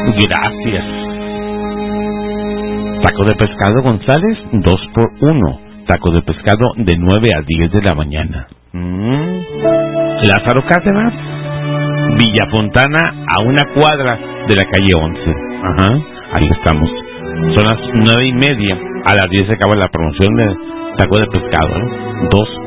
Gracias. Taco de pescado González, 2 por 1. Taco de pescado de 9 a 10 de la mañana. Lázaro Cárdenas, Villa Fontana, a una cuadra de la calle 11. Ajá, ahí estamos. Son las 9:30. A las 10 se acaba la promoción de taco de pescado, ¿eh? 2